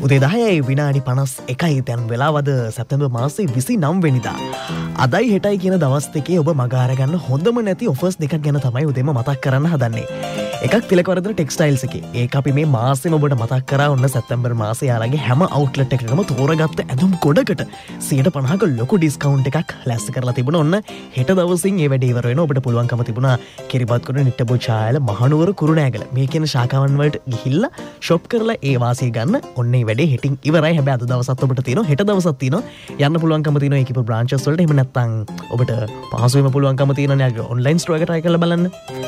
උදේ 10යි විනාඩි 51යි දැන් වෙලාවද සැප්තැම්බර් මාසේ 29 වෙනිදා. අදයි හෙටයි කියන දවස් දෙකේ ඔබ මග අරගන්න හොඳම නැති ඔෆර්ස් දෙකක් ගැන තමයි උදේම මතක් කරන්න හදන්නේ. එකක් තිලකවරදන ටෙක්ස්ටයිල්ස් එකේ. ඒක අපි මේ මාසෙම ඔබට මතක් කරා ඔන්න සැප්තැම්බර් මාසේ යාළගේ හැම අවුට්ලට් එකකම තෝරගත්ත ඇඳුම් ගොඩකට 150ක ලොකු ඩිස්කවුන්ට් එකක් ලැස්ති කරලා තිබුණා. ඔන්න හෙට දවසින් ඒ වැඩේ ඉවර වෙනවා. ඔබට පුළුවන්කම තිබුණා කිරිබත්ගොඩ නිට්ටබෝ ඡායල මහනුවර කුරුණෑගල මේ කියන ශාඛාවන් වලට ගිහිල්ලා ෂොප් කරලා ඒ වාසිය ගන්න. ඔන්න ඒ වැඩේ හෙටින් ඉවරයි. හැබැයි අද දවසත් ඔබට තියෙනවා. හෙට දවසත් තියෙනවා. යන්න පුළුවන්කම තියෙනවා ඒකේ බ්‍රාන්චස් වලට. එහෙම නැත්නම් ඔබට පහසුවෙන්ම පුළුවන්කම තියෙනවා නේ ඔන්ලයින් ස්ටෝර් එක try කරලා බලන්න.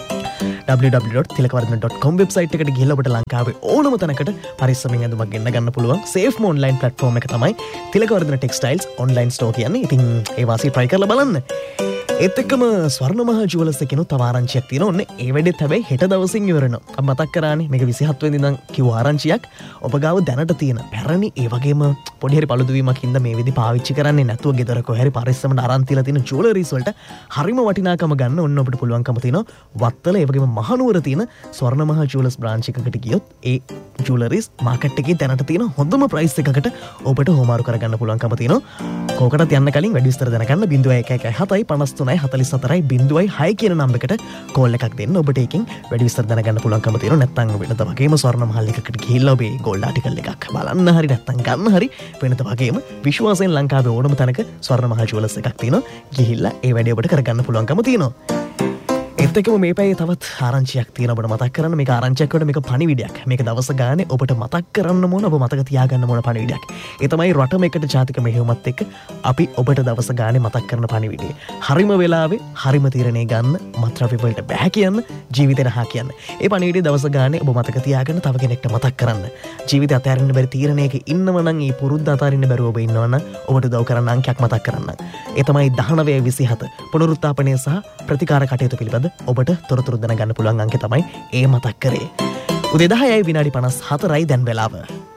www.tilakawardena.com වෙබ්සයිට් එකට ගිහලා ඔබට ලංකාවේ ඕනම තැනකට පරිස්සමෙන් ඇඳුමක් ගෙන්න ගන්න පුළුවන්. සේෆ්ම ඔන්ලයින් ප්ලැට්ෆෝම් එක තමයි තිලකවර්ධන ටෙක්ස්ටයිල්ස් ඔන්ලයින් ස්ටෝර් කියන්නේ. ඉතින් ඒ වාසිය try කරලා බලන්න. ඒත් එක්කම ස්වර්ණ මහා ජුවලර්ස් එකේ තව ආරංචියක් තියෙනවා. ඔන්න ඒ වැඩෙත් හැබැයි හෙට දවසින් ඉවර වෙනවා. අපි මතක් කරානේ මේක 27 වෙනිදා ඉඳන් කිව්ව ආරංචියක්. ඔබ ගාව දැනට තියෙන පැරණි ඒ වගේම පොඩි හරි පළුදුවීමක් හින්දා මේ විදි පාවිච්චි කරන්නේ නැතුව ගෙදර කොහරි පරිස්සමට අරන් තියලා තියෙන ජුවලරිස් වලට හරිම වටිනාකම ගන්න ඔන්න ඔබට පුළුවන්කම තියෙනවා. වත්තල ඒ වගේම මහනුවර තියෙන ස්වර්ණ මහා ජුවලර්ස් බ්‍රාන්ච් එකකට ගියොත් ඒ ජුවලරිස් මාකට් එකේ දැනට තියෙන හොඳම ප්‍රයිස් එකකට ඔබට හොමාරු කරගන්න පුළුවන්කම තියෙනවා. කෝකටත් යන්න කලින් වැඩි විස්තර දැනගන්න 0117 53 44 කියන නම්බරයකට කෝල් එකක් දෙන්න. ඔබට ඒකෙන් වැඩි විස්තර දැනගන්න පුළුවන්කම තියෙනවා. නැත්නම් වෙනත වගේම ස්වර්ණ මහල් එකකට ගිහිල්ලා ඔබේ ගෝල්ඩ් ආටිකල් එකක් බලන්න හරි නැත්නම් ගන්න හරි වෙනත වගේම විශ්වාසයෙන් ලංකාවේ ඕනම තැනක ස්වර්ණ මහල් ජුවලර්ස් එකක් තියෙනවා. ගිහිල්ලා ඒ වැඩේ ඔබට කරගන්න පුළුවන්කම තියෙනවා. ඒත් එක්කම මේ පැයේ තවත් ආරංචියක් තියෙනවා ඔබට මතක් කරන්න. මේක ආරංචියක් වල මේක පණිවිඩයක්. මේක දවස ගානේ ඔබට මතක් කරන්න ඕන ඔබ මතක තියාගන්න ඕන පණිවිඩයක්. ඒ තමයි රටම එකට ජාතික මෙහෙයුමත් එක්ක අපි ඔබට දවස ගානේ මතක් කරන පණිවිඩය. හරිම වෙලාවේ හරිම තීරණේ ගන්න, මත්ද්‍රව්‍ය වලට බෑ කියන්න, ජීවිතේට හා කියන්න. ඒ පණිවිඩය දවස ගානේ ඔබ මතක තියාගන්න තව කෙනෙක්ට මතක් කරන්න. ජීවිතය අතහැරෙන්න බැරි තීරණයක ඉන්නව නම් ඒ පුරුද්ද අතහරින්න බැරුව ඔබ ඉන්නව නම් ඔබට උදව් කරන්න අංකයක් මතක් කරන්න. ඒ තමයි 1927 පුනරුත්ථාපනය සහ ප්‍රතිකාර කටයුතු පිළිබඳ ඔබට තොරතුරු දැනගන්න පුළුවන් අංකය තමයි ඒ මතක් කරේ. උදේ 10යි විනාඩි 54යි දැන් වෙලාව.